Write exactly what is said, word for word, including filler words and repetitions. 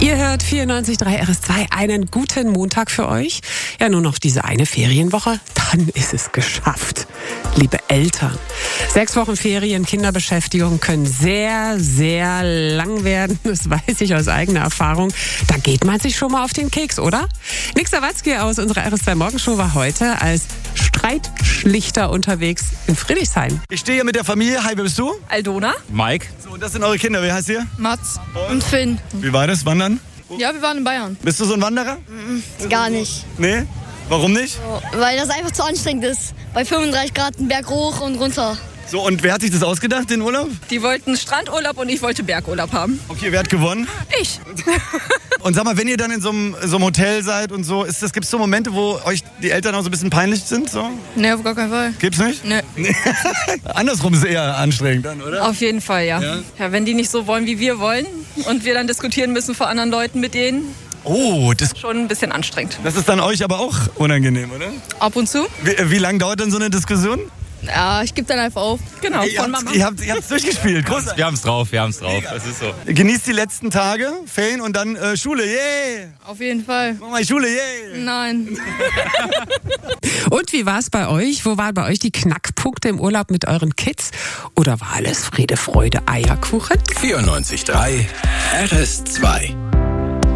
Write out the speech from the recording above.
Ihr hört vierundneunzig Komma drei R S zwei. Einen guten Montag für euch. Ja, nur noch diese eine Ferienwoche, dann ist es geschafft. Liebe Eltern, sechs Wochen Ferien, Kinderbeschäftigung können sehr, sehr lang werden. Das weiß ich aus eigener Erfahrung. Da geht man sich schon mal auf den Keks, oder? Nick Sawatzki aus unserer R S zwei Morgenshow war heute als Streitschlichter unterwegs in Friedrichshain. Ich stehe hier mit der Familie. Hi, wer bist du? Aldona. Mike. So, das sind eure Kinder. Wer heißt ihr? Mats. Und Finn. Wie war das? Wandern? Ja, wir waren in Bayern. Bist du so ein Wanderer? Gar nicht. Nee? Warum nicht? Weil das einfach zu anstrengend ist. Bei fünfunddreißig Grad einen Berg hoch und runter. So, und wer hat sich das ausgedacht, den Urlaub? Die wollten Strandurlaub und ich wollte Bergurlaub haben. Okay, wer hat gewonnen? Ich. Und sag mal, wenn ihr dann in so einem, so einem Hotel seid und so, ist das, gibt's so Momente, wo euch die Eltern auch so ein bisschen peinlich sind? So? Nee, auf gar keinen Fall. Gibt's nicht? Nee. Andersrum ist es eher anstrengend dann, oder? Auf jeden Fall, ja. Ja? Ja, wenn die nicht so wollen, wie wir wollen und wir dann diskutieren müssen vor anderen Leuten mit denen, Oh, das, schon ein bisschen anstrengend. das ist dann euch aber auch unangenehm, oder? Ab und zu? Wie, wie lange dauert denn so eine Diskussion? Ja, ich gebe dann einfach auf. Genau, Ihr von habt's, Mama. ihr habt ihr habt's durchgespielt. Großartig. Wir haben's drauf, wir haben's drauf. Das ist so. Genießt die letzten Tage, Ferien und dann äh, Schule, yay! Auf jeden Fall. Mach mal Schule, yay! Nein. Und wie war es bei euch? Wo waren bei euch die Knackpunkte im Urlaub mit euren Kids? Oder war alles Friede, Freude, Eierkuchen? vierundneunzig Komma drei R S zwei.